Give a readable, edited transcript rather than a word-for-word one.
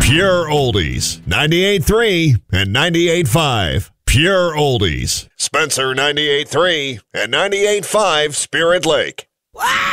Pure Oldies, 98.3 and 98.5. Pure Oldies. Spencer 98.3 and 98.5 Spirit Lake. Wow!